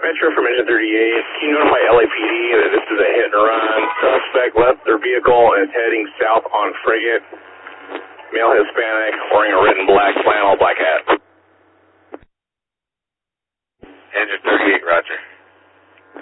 Metro from Engine 38. Can you notify LAPD that this is a hit and run? Suspect left their vehicle and is heading south on Frigate. Male Hispanic, wearing a red and black flannel, black hat. Engine 38, roger.